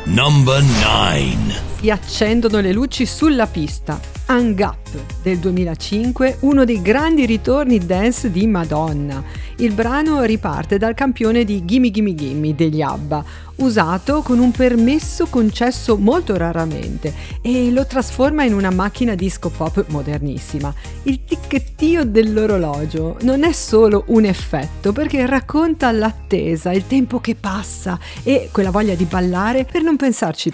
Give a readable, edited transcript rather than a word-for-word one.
Number 9. Si accendono le luci sulla pista. Hang Up del 2005, uno dei grandi ritorni dance di Madonna. Il brano riparte dal campione di Gimme Gimme Gimme degli ABBA, usato con un permesso concesso molto raramente, e lo trasforma in una macchina disco pop modernissima. Il ticchettio dell'orologio non è solo un effetto, perché racconta l'attesa, il tempo che passa e quella voglia di ballare per non pensarci